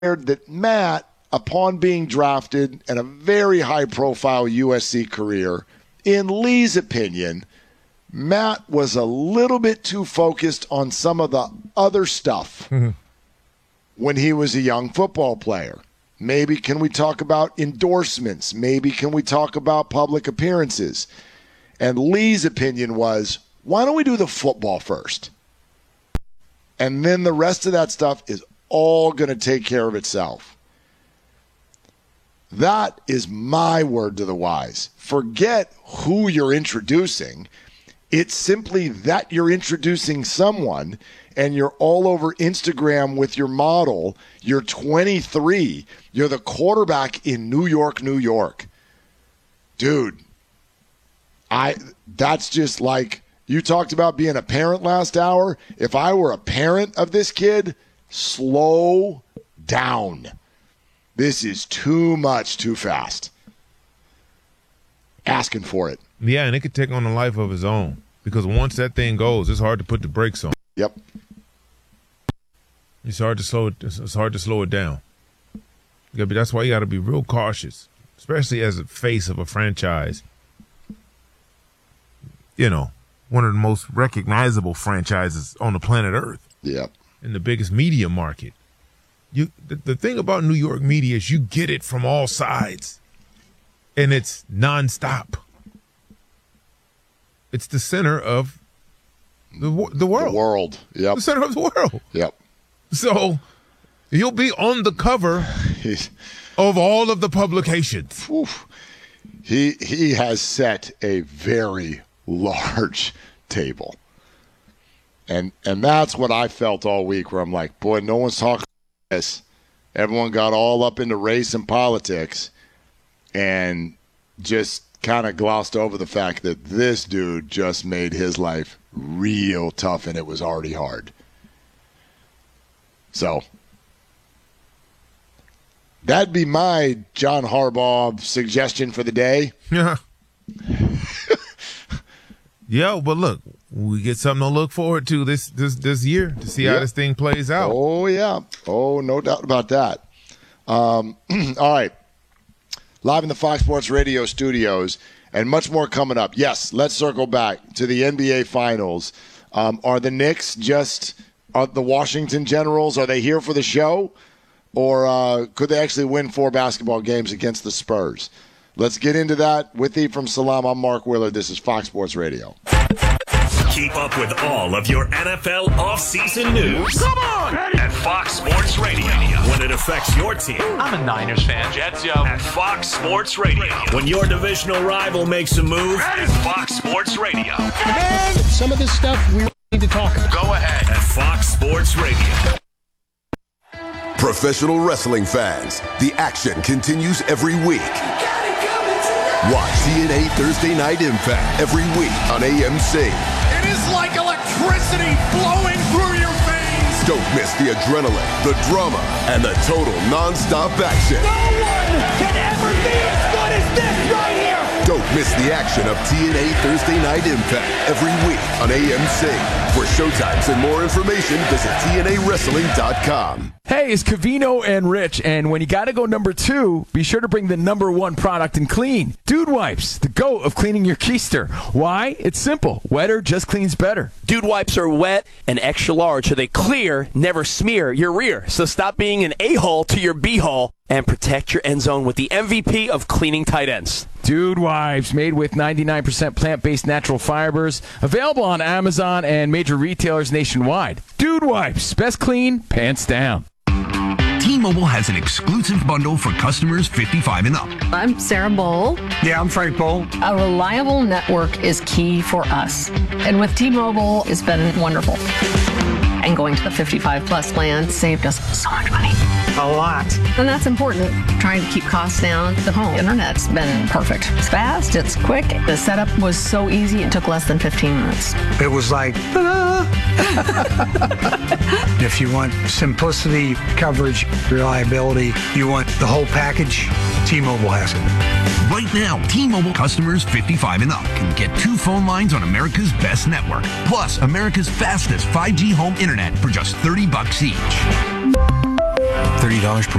that Matt, upon being drafted and a very high-profile USC career, in Lee's opinion, Matt was a little bit too focused on some of the other stuff when he was a young football player. Maybe can we talk about endorsements? Maybe can we talk about public appearances? And Lee's opinion was, why don't we do the football first? And then the rest of that stuff is all going to take care of itself. That is my word to the wise. Forget who you're introducing. It's simply that you're introducing someone and you're all over Instagram with your model. You're 23. You're the quarterback in New York, New York. Dude, that's just like, you talked about being a parent last hour. If I were a parent of this kid, slow down. This is too much, too fast. Asking for it. Yeah, and it could take on a life of its own. Because once that thing goes, it's hard to put the brakes on. Yep. It's hard to slow it down. That's why you got to be real cautious, especially as a face of a franchise. You know, one of the most recognizable franchises on the planet Earth. Yep. In the biggest media market. The thing about New York media is you get it from all sides, and it's nonstop. It's the center of the world. The world, yep. The center of the world. Yep. So you'll be on the cover of all of the publications. Oof. He has set a very large table. And that's what I felt all week, where I'm like, boy, no one's talking about this. Everyone got all up into race and politics and just kind of glossed over the fact that this dude just made his life real tough, and it was already hard. So that'd be my John Harbaugh suggestion for the day. Yeah. Yeah, but look, we get something to look forward to this year to see how this thing plays out. Oh, yeah. Oh, no doubt about that. All right. Live in the Fox Sports Radio studios and much more coming up. Yes, let's circle back to the NBA Finals. Are the Knicks just the Washington Generals? Are they here for the show? Or could they actually win 4 basketball games against the Spurs? Let's get into that. With you from Salam, I'm Mark Willard. This is Fox Sports Radio. Keep up with all of your NFL offseason news. Come on! At Fox Sports Radio. When it affects your team. I'm a Niners fan. Jets, yo. At Fox Sports Radio. When your divisional rival makes a move. At Fox Sports Radio. Man, some of this stuff we need to talk about. Go ahead. At Fox Sports Radio. Professional wrestling fans, the action continues every week. Watch TNA Thursday Night Impact every week on AMC. It is like electricity flowing through your veins. Don't miss the adrenaline, the drama, and the total non-stop action. No one can ever be as good as this right here. Don't miss the action of TNA Thursday Night Impact every week on AMC. For showtimes and more information, visit TNAWrestling.com. Hey, it's Cavino and Rich, and when you gotta go number 2, be sure to bring the number 1 product in clean. Dude Wipes, the GOAT of cleaning your keister. Why? It's simple. Wetter just cleans better. Dude Wipes are wet and extra large, so they clear, never smear your rear. So stop being an a-hole to your b-hole and protect your end zone with the MVP of cleaning tight ends. Dude Wipes, made with 99% plant-based natural fibers, available on Amazon and major retailers nationwide. Dude Wipes, best clean, pants down. T-Mobile has an exclusive bundle for customers 55 and up. I'm Sarah Bowl. Yeah, I'm Frank Bowl. A reliable network is key for us. And with T-Mobile, it's been wonderful. And going to the 55-plus plan saved us so much money. A lot. And that's important. Trying to keep costs down. The home internet's been perfect. It's fast, it's quick. The setup was so easy, it took less than 15 minutes. It was like, if you want simplicity, coverage, reliability, you want the whole package, T-Mobile has it. Right now, T-Mobile customers 55 and up can get 2 phone lines on America's best network, plus America's fastest 5G home internet for just $30 each. $30 per